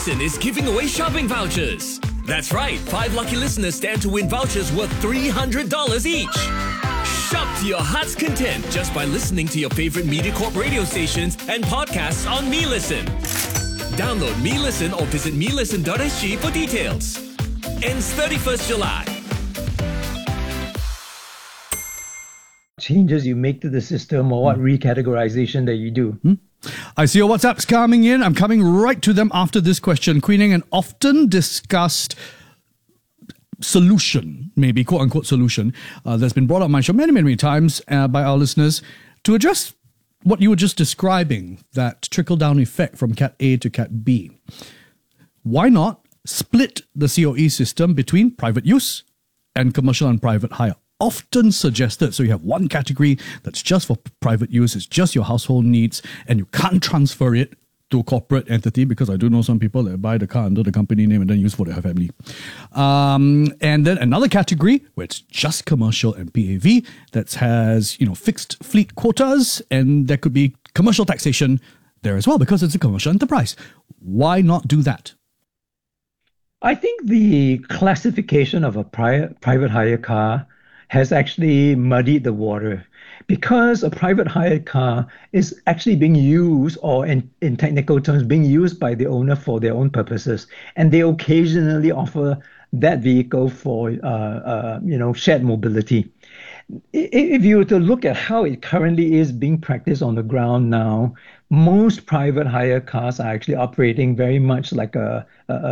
Listen is giving away shopping vouchers. That's right, 5 lucky listeners stand to win vouchers worth $300 each. Shop to your heart's content just by listening to your favorite MediaCorp radio stations and podcasts on MeListen. Download MeListen or visit melisten.sg for details. Ends 31st July. Changes you make to the system or what recategorization that you do. I see your WhatsApps coming in. I'm coming right to them after this question. Queening, an often discussed solution, maybe quote-unquote solution, that's been brought up on my show many times by our listeners to address what you were just describing, that trickle-down effect from Cat A to Cat B. Why not split the COE system between private use and commercial and private hire? Often suggested, so you have one category that's just for private use, it's just your household needs, and you can't transfer it to a corporate entity, because I do know some people that buy the car under the company name and then use for their family. And then another category where it's just commercial and PAV that has, fixed fleet quotas, and there could be commercial taxation there as well because it's a commercial enterprise. Why not do that? I think the classification of a private hire car has actually muddied the water, because a private hired car is actually being used, or in technical terms, being used by the owner for their own purposes. And they occasionally offer that vehicle for, shared mobility. If you were to look at how it currently is being practiced on the ground now, most private hire cars are actually operating very much like a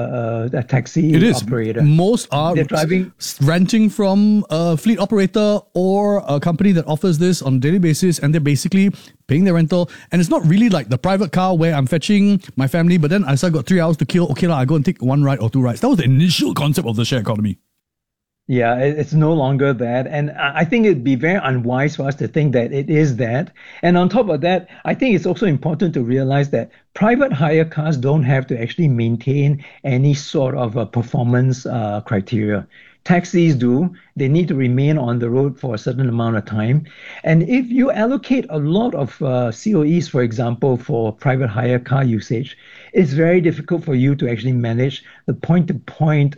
taxi operator. Most are renting from a fleet operator or a company that offers this on a daily basis, and they're basically paying their rental. And it's not really like the private car where I'm fetching my family, but then I still got 3 hours to kill. Okay, I go and take one ride or 2 rides. That was the initial concept of the share economy. Yeah, it's no longer that. And I think it'd be very unwise for us to think that it is that. And on top of that, I think it's also important to realize that private hire cars don't have to actually maintain any sort of a performance criteria. Taxis do. They need to remain on the road for a certain amount of time. And if you allocate a lot of COEs, for example, for private hire car usage, it's very difficult for you to actually manage the point-to-point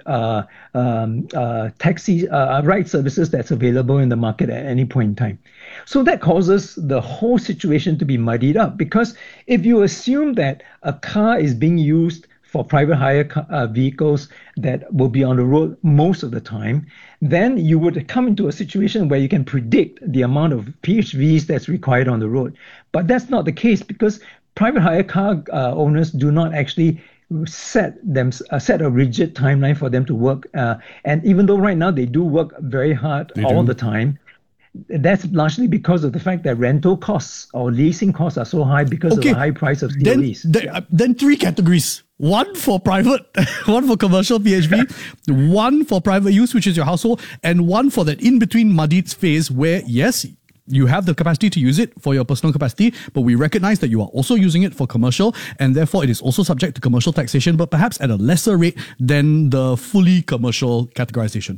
taxi ride services that's available in the market at any point in time. So that causes the whole situation to be muddied up, because if you assume that a car is being used for private hire vehicles that will be on the road most of the time, then you would come into a situation where you can predict the amount of PHVs that's required on the road. But that's not the case, because private hire car owners do not actually set a rigid timeline for them to work. And even though right now they do work very hard all the time, that's largely because of the fact that rental costs or leasing costs are so high because of the high price of COEs. Then 3 categories. One for private, one for commercial PHV, one for private use, which is your household, and one for that in-between muddied phase where, yes, you have the capacity to use it for your personal capacity, but we recognize that you are also using it for commercial, and therefore it is also subject to commercial taxation, but perhaps at a lesser rate than the fully commercial categorization.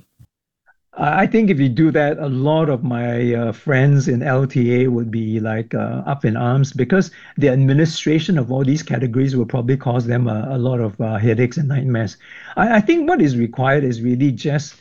I think if you do that, a lot of my friends in LTA would be up in arms, because the administration of all these categories will probably cause them a lot of headaches and nightmares. I think what is required is really just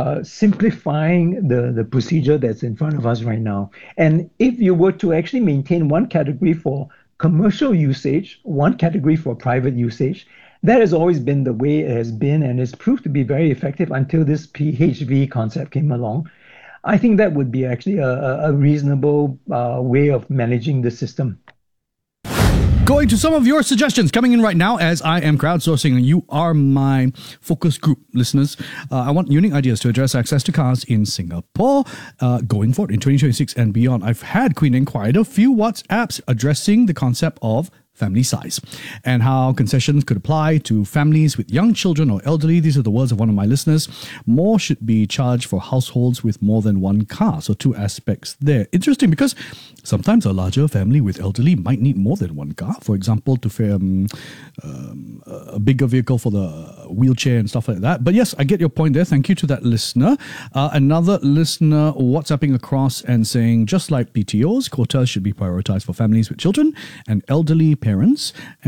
simplifying the procedure that's in front of us right now. And if you were to actually maintain one category for commercial usage, one category for private usage, that has always been the way it has been, and it's proved to be very effective until this PHV concept came along. I think that would be actually a reasonable way of managing the system. Going to some of your suggestions coming in right now as I am crowdsourcing, and you are my focus group listeners. I want unique ideas to address access to cars in Singapore going forward in 2026 and beyond. I've had Queen quite a few WhatsApps addressing the concept of family size and how concessions could apply to families with young children or elderly. These are the words of one of my listeners. More should be charged for households with more than one car. So 2 aspects there. Interesting, because sometimes a larger family with elderly might need more than one car. For example, to fare a bigger vehicle for the wheelchair and stuff like that. But yes, I get your point there. Thank you to that listener. Another listener WhatsApping across and saying, just like PTOs, quotas should be prioritized for families with children and elderly parents.